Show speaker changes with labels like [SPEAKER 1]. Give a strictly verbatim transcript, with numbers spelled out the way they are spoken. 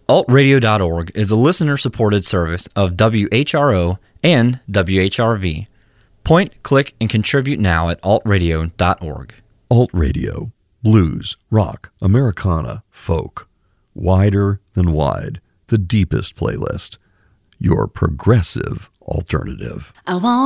[SPEAKER 1] alt radio dot org is a listener-supported service of W H R O and W H R V. Point, click, and contribute now at alt radio dot org.
[SPEAKER 2] Alt Radio. Blues, rock, Americana, folk. Wider than wide. The deepest playlist. Your progressive alternative.
[SPEAKER 3] I want